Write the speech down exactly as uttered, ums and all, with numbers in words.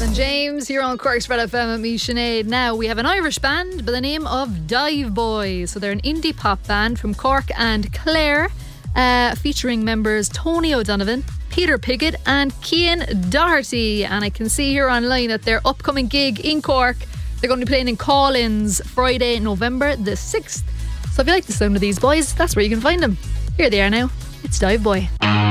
Gavin James here on Cork's Red F M with me, Sinead. Now, we have an Irish band by the name of Dive Boys. So they're an indie pop band from Cork and Clare, uh, featuring members Tony O'Donovan, Peter Piggott and Cian Doherty. And I can see here online that their upcoming gig in Cork, they're going to be playing in Collins Friday, November the sixth. So if you like the sound of these boys, that's where you can find them. Here they are now. It's Dive Boy.